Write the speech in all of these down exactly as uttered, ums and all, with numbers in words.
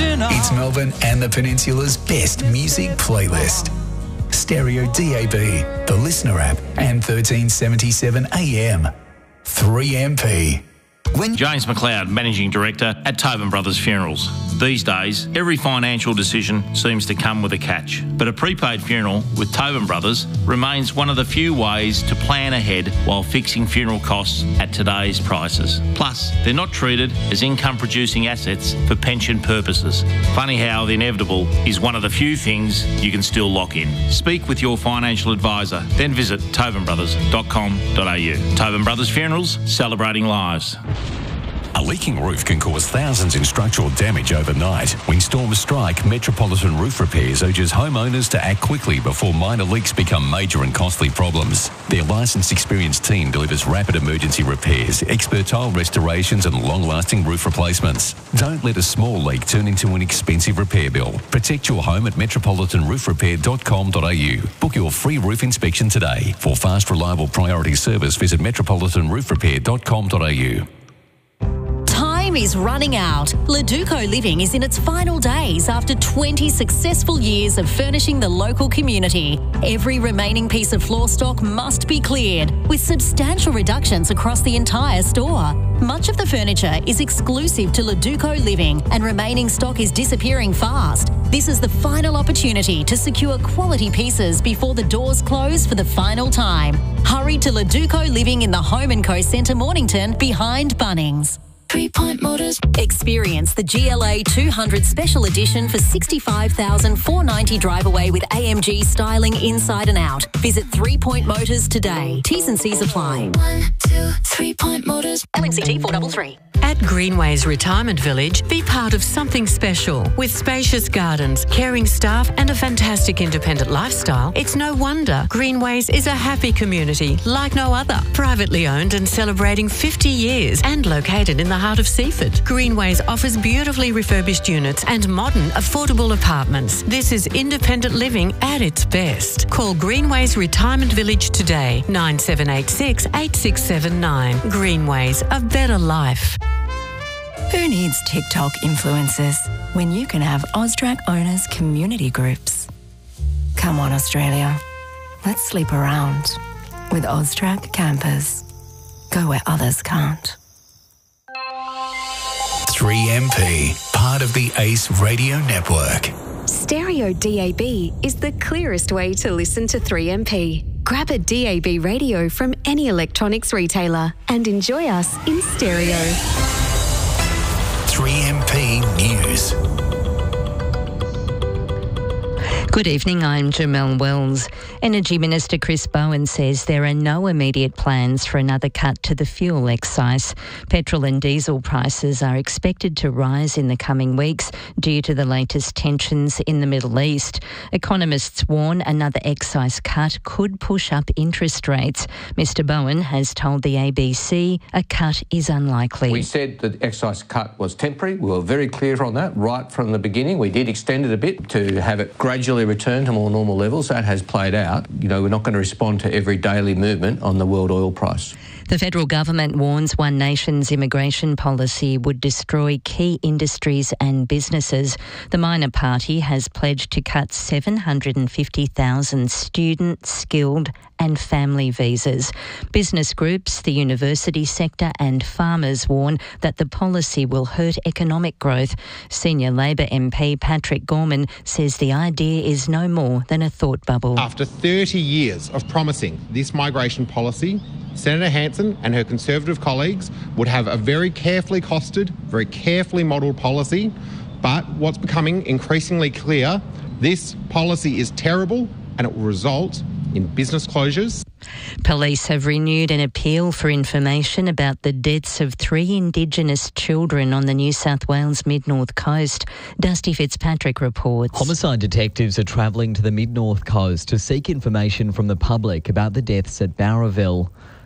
It's Melbourne and the Peninsula's best music playlist. Stereo D A B, the Listener app, and thirteen seventy-seven A M. three M P. When James McLeod, Managing Director at Tobin Brothers Funerals. These days, every financial decision seems to come with a catch. But a prepaid funeral with Tobin Brothers remains one of the few ways to plan ahead while fixing funeral costs at today's prices. Plus, they're not treated as income-producing assets for pension purposes. Funny how the inevitable is one of the few things you can still lock in. Speak with your financial advisor, then visit tobin brothers dot com dot a u. Tobin Brothers Funerals, celebrating lives. A leaking roof can cause thousands in structural damage overnight. When storms strike, Metropolitan Roof Repairs urges homeowners to act quickly before minor leaks become major and costly problems. Their licensed, experienced team delivers rapid emergency repairs, expert tile restorations and long-lasting roof replacements. Don't let a small leak turn into an expensive repair bill. Protect your home at metropolitan roof repair dot com dot a u. Book your free roof inspection today. For fast, reliable priority service, visit metropolitan roof repair dot com dot a u. Time is running out. Leduco Living is in its final days after twenty successful years of furnishing the local community. Every remaining piece of floor stock must be cleared, with substantial reductions across the entire store. Much of the furniture is exclusive to Leduco Living, and remaining stock is disappearing fast. This is the final opportunity to secure quality pieces before the doors close for the final time. Hurry to Leduco Living in the Home and Co Centre, Mornington, behind Bunnings. Three Point Motors. Experience the G L A two hundred Special Edition for sixty-five thousand four hundred ninety dollars drive away with A M G styling inside and out. Visit Three Point Motors today. T's and C's apply. One, two, Three Point Motors. L N C T four three three. At Greenways Retirement Village, be part of something special. With spacious gardens, caring staff and a fantastic independent lifestyle, it's no wonder Greenways is a happy community like no other. Privately owned and celebrating fifty years and located in the heart of Seaford. Greenways offers beautifully refurbished units and modern, affordable apartments. This is independent living at its best. Call Greenways Retirement Village today, nine seven eight six, eight six seven nine. Greenways, a better life. Who needs TikTok influencers when you can have Austrac owners' community groups? Come on, Australia. Let's sleep around with Austrac campers. Go where others can't. three M P, part of the Ace Radio Network. Stereo D A B is the clearest way to listen to three M P. Grab a D A B radio from any electronics retailer and enjoy us in stereo. three M P News. Good evening, I'm Jamelle Wells. Energy Minister Chris Bowen says there are no immediate plans for another cut to the fuel excise. Petrol and diesel prices are expected to rise in the coming weeks due to the latest tensions in the Middle East. Economists warn another excise cut could push up interest rates. Mister Bowen has told the A B C a cut is unlikely. We said that the excise cut was temporary. We were very clear on that right from the beginning. We did extend it a bit to have it gradually return to more normal levels. That has played out. You know, we're not going to respond to every daily movement on the world oil price. The federal government warns One Nation's immigration policy would destroy key industries and businesses. The minor party has pledged to cut seven hundred fifty thousand student, skilled and family visas. Business groups, the university sector and farmers warn that the policy will hurt economic growth. Senior Labor M P Patrick Gorman says the idea is no more than a thought bubble. After thirty years of promising this migration policy, Senator Hanson and her Conservative colleagues would have a very carefully costed, very carefully modelled policy. But what's becoming increasingly clear, this policy is terrible and it will result in business closures. Police have renewed an appeal for information about the deaths of three Indigenous children on the New South Wales mid-north coast. Dusty Fitzpatrick reports. Homicide detectives are travelling to the mid-north coast to seek information from the public about the deaths at Bowraville.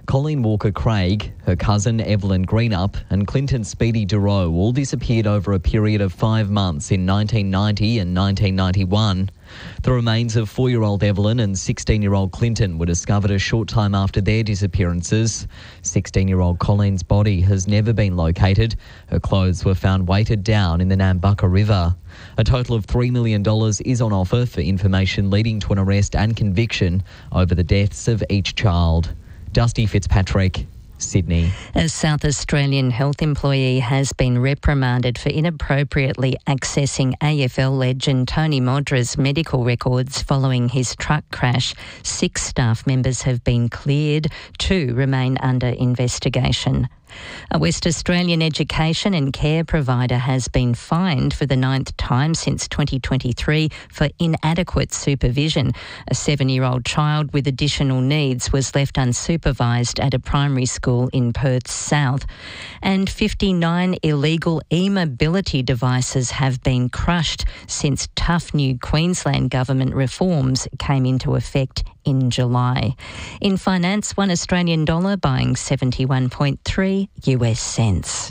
Colleen Walker-Craig, her cousin Evelyn Greenup and Clinton Speedy Duro all disappeared over a period of five months in nineteen ninety and nineteen ninety-one. The remains of four-year-old Evelyn and sixteen-year-old Clinton were discovered a short time after their disappearances. sixteen-year-old Colleen's body has never been located. Her clothes were found weighted down in the Nambucca River. A total of three million dollars is on offer for information leading to an arrest and conviction over the deaths of each child. Dusty Fitzpatrick, Sydney. A South Australian health employee has been reprimanded for inappropriately accessing A F L legend Tony Modra's medical records following his truck crash. Six staff members have been cleared. Two remain under investigation. A West Australian education and care provider has been fined for the ninth time since twenty twenty-three for inadequate supervision. A seven-year-old child with additional needs was left unsupervised at a primary school in Perth's south. And fifty-nine illegal e-mobility devices have been crushed since tough new Queensland government reforms came into effect in July. In finance, one Australian dollar buying seventy-one point three U S cents.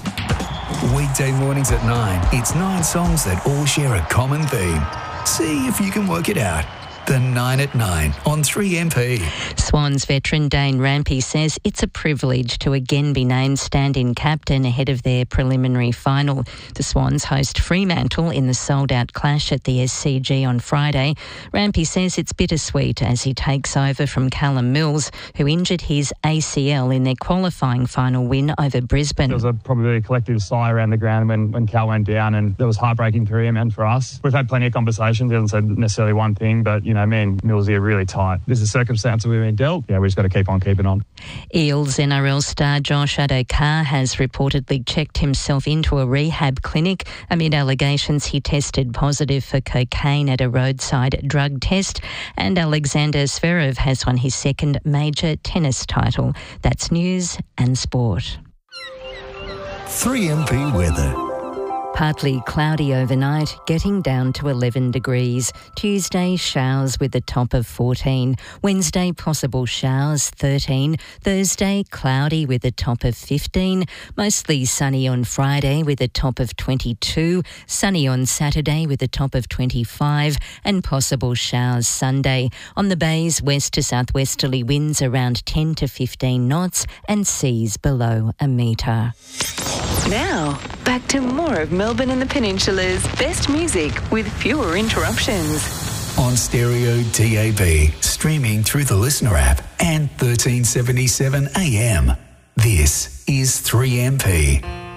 Weekday mornings at nine, it's nine songs that all share a common theme. See if you can work it out. The nine at nine on three M P. Swans veteran Dane Rampey says it's a privilege to again be named stand-in captain ahead of their preliminary final. The Swans host Fremantle in the sold-out clash at the S C G on Friday. Rampey says it's bittersweet as he takes over from Callum Mills, who injured his A C L in their qualifying final win over Brisbane. There was a, probably a collective sigh around the ground when, when Cal went down, and that was heartbreaking for him and for us. We've had plenty of conversations. He hasn't said necessarily one thing, but, you know, me and Millsy are really tight. This is a circumstance we've been dealt. Yeah, we just got to keep on keeping on. Eels N R L star Josh Addo-Carr has reportedly checked himself into a rehab clinic amid allegations he tested positive for cocaine at a roadside drug test. And Alexander Zverev has won his second major tennis title. That's news and sport. three M P weather. Partly cloudy overnight, getting down to eleven degrees. Tuesday, showers with a top of fourteen. Wednesday, possible showers, thirteen. Thursday, cloudy with a top of fifteen. Mostly sunny on Friday with a top of twenty-two. Sunny on Saturday with a top of twenty-five. And possible showers Sunday. On the bays, west to southwesterly winds around ten to fifteen knots and seas below a metre. Now, back to more of Melbourne and the Peninsula's best music with fewer interruptions. On stereo D A B, streaming through the Listener app and thirteen seventy-seven A M. This is three M P.